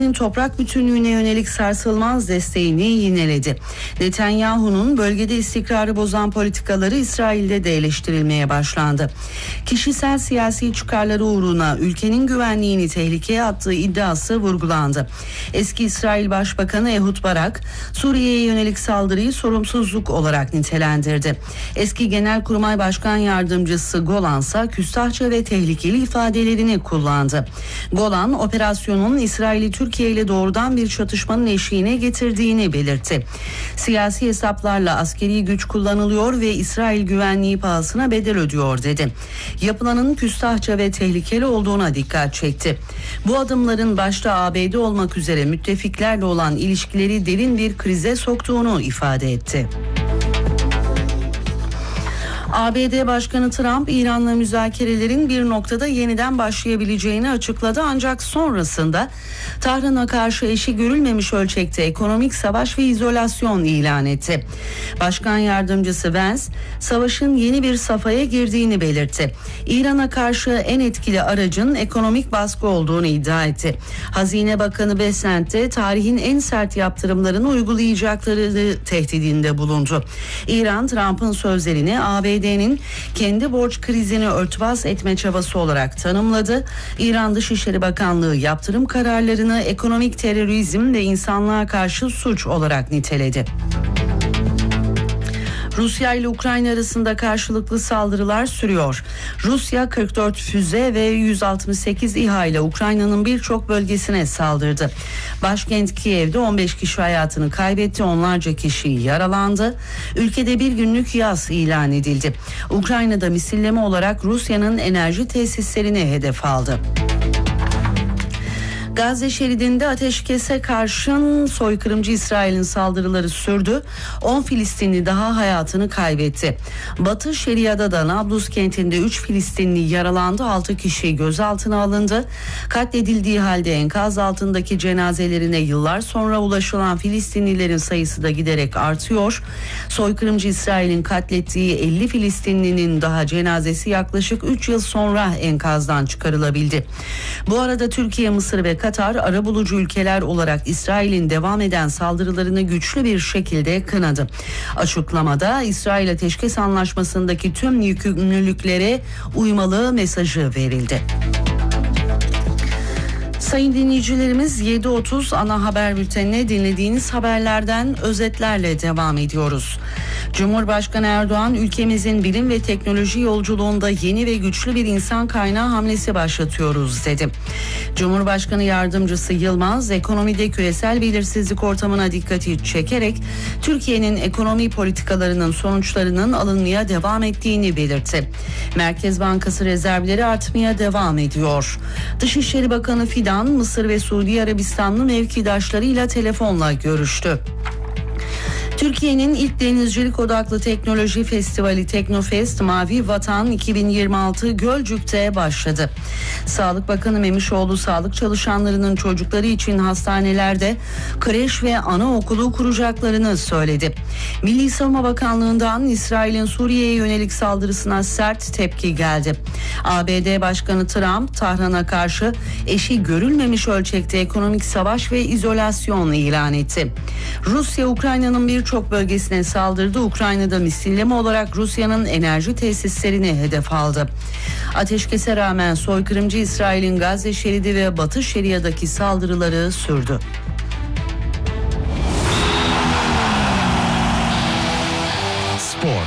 toprak bütünlüğüne yönelik sarsılmaz desteğini yineledi. Netanyahu'nun bölgede istikrarı bozan politikaları İsrail'de de eleştirilmeye başlandı. Kişisel siyasi çıkarları uğruna ülkenin güvenliğini tehlikeye attığı iddiası vurgulandı. Eski İsrail Başbakanı Ehud Barak, Suriye'ye yönelik saldırıyı sorumsuzluk olarak nitelendirdi. Eski Genelkurmay Başkan Yardımcısı Golan ise küstahça ve tehlikeli ifadelerini kullandı. Golan, operasyonun İsrail'i Türkiye ile doğrudan bir çatışmanın eşiğine getirdiğini belirtti. Siyasi hesaplarla askeri güç kullanılıyor ve İsrail güvenliği pahasına bedel ödüyor dedi. Yapılanın küstahça ve tehlikeli olduğuna dikkat çekti. Bu adımların başta ABD olmak üzere müttefiklerle olan ilişkileri derin bir krize soktuğunu ifade etti. ABD Başkanı Trump, İran'la müzakerelerin bir noktada yeniden başlayabileceğini açıkladı, ancak sonrasında Tahran'a karşı eşi görülmemiş ölçekte ekonomik savaş ve izolasyon ilan etti. Başkan Yardımcısı Vance, savaşın yeni bir safhaya girdiğini belirtti. İran'a karşı en etkili aracın ekonomik baskı olduğunu iddia etti. Hazine Bakanı Besant de tarihin en sert yaptırımlarını uygulayacakları tehdidinde bulundu. İran, Trump'ın sözlerini ABD'nin kendi borç krizini örtbas etme çabası olarak tanımladı. İran Dışişleri Bakanlığı yaptırım kararlarını ekonomik terörizm ve insanlığa karşı suç olarak niteledi. Rusya ile Ukrayna arasında karşılıklı saldırılar sürüyor. Rusya 44 füze ve 168 İHA ile Ukrayna'nın birçok bölgesine saldırdı. Başkent Kiev'de 15 kişi hayatını kaybetti, onlarca kişi yaralandı. Ülkede bir günlük yas ilan edildi. Ukrayna'da misilleme olarak Rusya'nın enerji tesislerini hedef aldı. Gazze şeridinde ateşkese karşın soykırımcı İsrail'in saldırıları sürdü. 10 Filistinli daha hayatını kaybetti. Batı Şeria'da da Nablus kentinde 3 Filistinli yaralandı, 6 kişi gözaltına alındı. Katledildiği halde enkaz altındaki cenazelerine yıllar sonra ulaşılan Filistinlilerin sayısı da giderek artıyor. Soykırımcı İsrail'in katlettiği 50 Filistinlinin daha cenazesi yaklaşık 3 yıl sonra enkazdan çıkarılabildi. Bu arada Türkiye, Mısır ve Katar arabulucu ülkeler olarak İsrail'in devam eden saldırılarını güçlü bir şekilde kınadı. Açıklamada İsrail Ateşkes Anlaşması'ndaki tüm yükümlülüklere uymalı mesajı verildi. Sayın dinleyicilerimiz, 7.30 ana haber bültenine dinlediğiniz haberlerden özetlerle devam ediyoruz. Cumhurbaşkanı Erdoğan, ülkemizin bilim ve teknoloji yolculuğunda yeni ve güçlü bir insan kaynağı hamlesi başlatıyoruz dedi. Cumhurbaşkanı Yardımcısı Yılmaz, ekonomide küresel belirsizlik ortamına dikkati çekerek Türkiye'nin ekonomi politikalarının sonuçlarının alınmaya devam ettiğini belirtti. Merkez Bankası rezervleri artmaya devam ediyor. Dışişleri Bakanı Fidan, Mısır ve Suudi Arabistanlı mevkidaşlarıyla telefonla görüştü. Türkiye'nin ilk denizcilik odaklı teknoloji festivali Teknofest Mavi Vatan 2026 Gölcük'te başladı. Sağlık Bakanı Memişoğlu, sağlık çalışanlarının çocukları için hastanelerde kreş ve anaokulu kuracaklarını söyledi. Milli Savunma Bakanlığı'ndan İsrail'in Suriye'ye yönelik saldırısına sert tepki geldi. ABD Başkanı Trump, Tahran'a karşı eşi görülmemiş ölçekte ekonomik savaş ve izolasyon ilan etti. Rusya, Ukrayna'nın birçok bölgesine saldırdı. Ukrayna'da misilleme olarak Rusya'nın enerji tesislerini hedef aldı. Ateşkese rağmen soykırımcı İsrail'in Gazze şeridi ve Batı Şeria'daki saldırıları sürdü. Spor.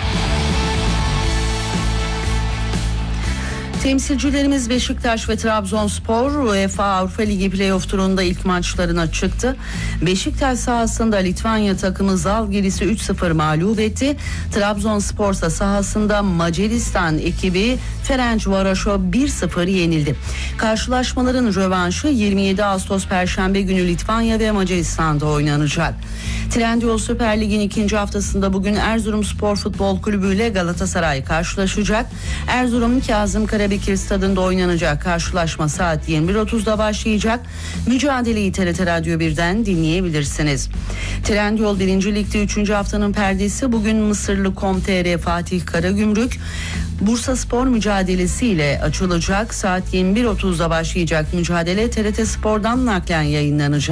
Temsilcilerimiz Beşiktaş ve Trabzonspor UEFA Avrupa Ligi Playoff turunda ilk maçlarına çıktı. Beşiktaş sahasında Litvanya takımı Zalgiris'i 3-0 mağlup etti. Trabzonspor ise sahasında Macaristan ekibi Ferencvaros'u 1-0 yenildi. Karşılaşmaların rövanşı 27 Ağustos Perşembe günü Litvanya ve Macaristan'da oynanacak. Trendyol Süper Lig'in ikinci haftasında bugün Erzurumspor Futbol Kulübü ile Galatasaray karşılaşacak. Erzurum Kazım Karabekir Stadı'nda oynanacak karşılaşma saat 21.30'da başlayacak. Mücadeleyi TRT Radyo 1'den dinleyebilirsiniz. Trendyol 1. Lig'de 3. haftanın perdesi bugün Mısırlı Com.tr Fatih Karagümrük Bursaspor mücadelesiyle açılacak. Saat 21.30'da başlayacak mücadele TRT Spor'dan naklen yayınlanacak.